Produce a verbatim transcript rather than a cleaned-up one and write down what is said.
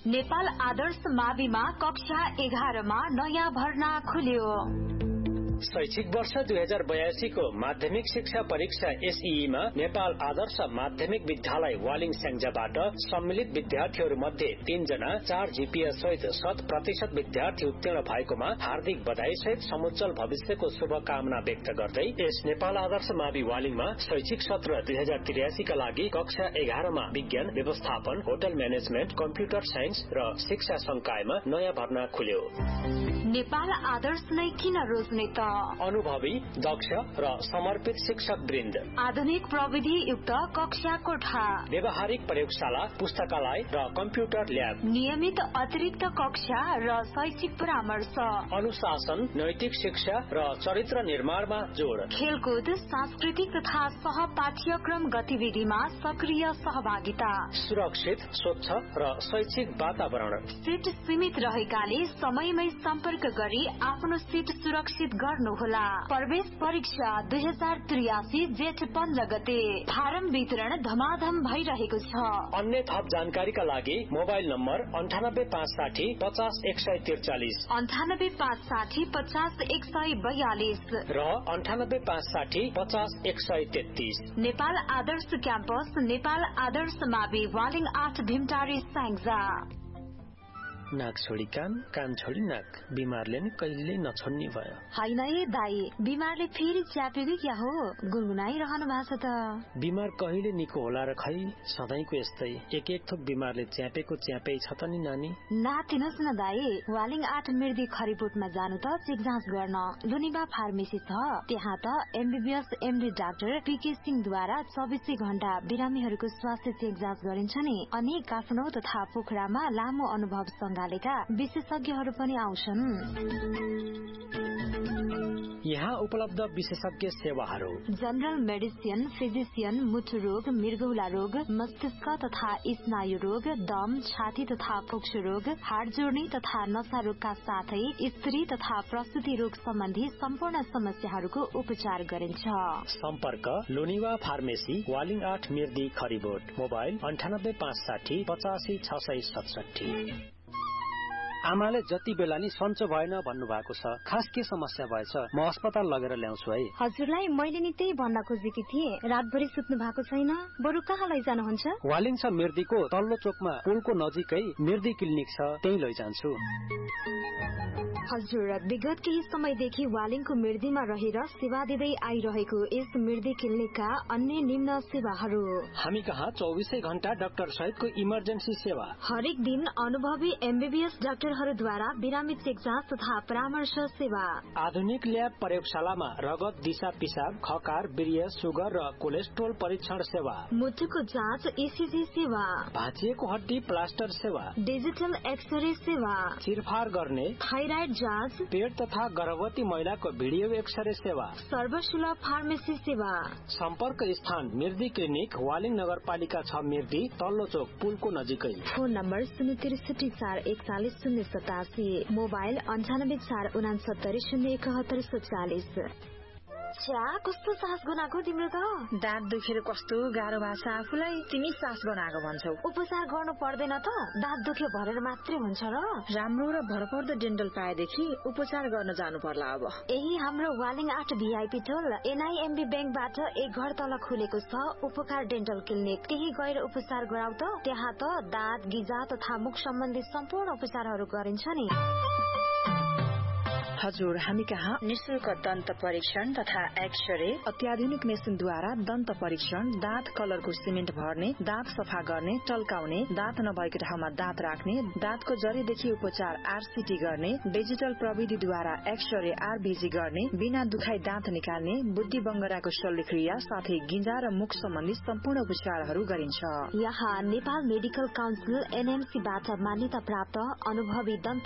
नेपाल आदर्श माविमा कक्षा एघारमा नयाँ भर्ना खुल्यो। शैक्षिक वर्ष दुई हजार बयासी को माध्यमिक शिक्षा परीक्षा एसईई मा नेपाल आदर्श माध्यमिक विद्यालय वालिङ स्याङ्जाबाट सम्मिलित विद्यार्थीहरू मध्ये तीन जना चार जीपीएस सहित शत प्रतिशत विद्यार्थी उत्तीर्ण भएकोमा हार्दिक बधाई सहित समुज्जल भविष्यको शुभकामना व्यक्त गर्दै यस नेपाल आदर्श मावि वालिङमा शैक्षिक सत्र दुई हजार त्रियासी का लागि कक्षा एघारमा विज्ञान व्यवस्थापन होटल म्यानेजमेन्ट कम्प्युटर साइन्स र शिक्षा संकायमा नयाँ भर्ना खुल्यो। नेपाल आदर्श नै किन रोज्ने त? अनुभवी दक्ष र समर्पित शिक्षक वृन्द, आधुनिक प्रविधि युक्त कक्षा कोठा, व्यवहारिक प्रयोगशाला, पुस्तकालय र कम्प्युटर ल्याब, नियमित अतिरिक्त कक्षा र शैक्षिक परामर्श, अनुशासन, नैतिक शिक्षा र चरित्र निर्माणमा जोड, खेलकुद, सांस्कृतिक तथा सह पाठ्यक्रम गतिविधिमा सक्रिय सहभागिता, सुरक्षित, स्वच्छ र शैक्षिक वातावरण। सीट सीमित रहेकाले समयमै सम्पर्क गरी आफ्नो सीट सुरक्षित गर्नुहोला। प्रवेश परीक्षा दुई हजार त्रियासी जेठ पन्ध्र गते। फारम वितरण धमाधम भइरहेको छ। अन्य थप जानकारीका लागि मोबाइल नम्बर अन्ठानब्बे पाँच साठी पचास एक सय त्रिचालिस, अन्ठानब्बे पाँच साठी पचास एक सय बयालिस र अन्ठानब्बे पाँच साठी पचास एक सय तेत्तीस। नेपाल आदर्श क्याम्पस, नेपाल आदर्श मावि वालिङ आठ भीमटारी स्याङ्जा। नाक छोडी कान, कान छोडी नाक, बिमारले नि कहिल्यै नछोड्ने भयो। होइन ए दाई, बिमारले फेरि च्यापेको क्या हो? गुनगुनाइरहनु भएको छ त। बिमार कहिले निको होला र खै, सधैँको यस्तै एक एक थोक बिमारले च्यापेको च्यापै छ त नि नानी। नातिनुहोस् न दाई, वालिङ आठ मिर्दी खरिबोटमा जानु त चेक जाँच गर्न। लुनिबा फार्मेसी छ, त्यहाँ त एमबीबीएस एमडी डाक्टर पीके सिंहद्वारा चौबिसै घण्टा बिरामीहरूको स्वास्थ्य चेक जाँच गरिन्छ नि। अनि काठमाडौँ तथा पोखरामा लामो अनुभव विशेषज्ञहरू पनि आउँछन्। यहाँ उपलब्ध विशेषज्ञ सेवाहरू: जनरल मेडिसिन, फिजिसियन, मुटु रोग, मृगौला रोग, मस्तिष्क तथा स्नायु रोग, दम, छाती तथा फोक्सो रोग, हाड जोड्ने तथा नशा रोगका साथै स्त्री तथा प्रसुति रोग सम्बन्धी सम्पूर्ण समस्याहरूको उपचार गरिन्छ। सम्पर्क लोनिवा फार्मेसी, वालिङ आठ मिर्दी खरिबोट। मोबाइल अन्ठानब्बे पाँच साठी पचासी छ सय सतसठी। आमाले जति बेला नि सन्चो भएन भन्नु भएको छ, खास के समस्या भएछ? म अस्पताल लगेर ल्याउँछु है। हजुरलाई मैले नि त्यही भन्न खोजेकी थिएँ, रातभरि सुत्नु भएको छैन, बरु कहाँ लैजानुहुन्छ? वालिङ छ मिर्दीको तल्लो चोकमा पुलको नजिकै मिर्दी क्लिनिक छ, त्यही लैजान्छु। हजुर, विगत केही समयदेखि वालिङको मिर्दीमा रहेर सेवा दिँदै आइरहेको यस मिर्दी क्लिनिकका अन्य निम्न सेवाहरू: हामी कहाँ चौबिसै घण्टा डाक्टर सहितको इमर्जेन्सी सेवा, हरेक दिन अनुभवी एमबीबीएस डाक्टरहरूद्वारा बिरामी चेक जाँच तथा परामर्श सेवा, आधुनिक ल्याब प्रयोगशालामा रगत, दिशा पिसाब, खकार, वीर्य, सुगर र कोलेस्ट्रोल परीक्षण सेवा, मुटुको जाँच, ईसीजी सेवा, भाँचिएको हड्डी प्लास्टर सेवा, डिजिटल एक्सरे सेवा, चिरफार गर्ने, थाइराइड जाँच, पेट तथा गर्भवती महिलाको भिडियो एक्सरे सेवा, सर्वसुलभ फार्मेसी सेवा। सम्पर्क स्थान मिर्दी क्लिनिक, वालिङ नगरपालिका छ मिर्दी, तल्लो चोक पुलको नजिकै। फोन नम्बर शून्य त्रिसठी चार एकचालिस शून्य सतासी, मोबाइल अन्ठानब्बे चार उनासत्तरी शून्य एकहत्तर सत्तालिस। छ्या, कस्तो सास गनाएको तिम्रो त? दाँत दुखेर कस्तो गाह्रो भएको छ आफूलाई, तिमी सास गनाएको भन्छौ। उपचार गर्नु पर्दैन त? दाँत दुख्यो भरेर मात्रै हुन्छ र? राम्रो र भरपर्दो डेन्टल पाएदेखि उपचार गर्न जानु पर्ला अब। यही हाम्रो वालिङ आठ भीआईपी टोल एनआईएमबी ब्याङ्कबाट एक घर तल खुलेको छ उपकार डेन्टल क्लिनिक। त्यही गएर उपचार गराउ त। त्यहाँ त दाँत, गिजा तथा मुख सम्बन्धी सम्पूर्ण उपचारहरू गरिन्छ नि। हजुर, हामी कहाँ निशुल्क दन्त परीक्षण तथा एक्सरे, अत्याधुनिक मेसिनद्वारा दन्त परीक्षण, दाँत कलरको सिमेन्ट भर्ने, दाँत सफा गर्ने, टल्काउने, दाँत नभएको ठाउँमा दाँत राख्ने, दाँतको जरीदेखि उपचार आरसीटी गर्ने, डिजिटल प्रविधिद्वारा एक्सरे आरबीजी गर्ने, बिना दुखाई दाँत निकाल्ने, बुद्धि बङ्गराको शल्यक्रिया साथै गिजा र मुख सम्बन्धी सम्पूर्ण उपचारहरू गरिन्छ। यहाँ नेपाल मेडिकल काउन्सिल एनएमसीबाट मान्यता प्राप्त अनुभवी दन्त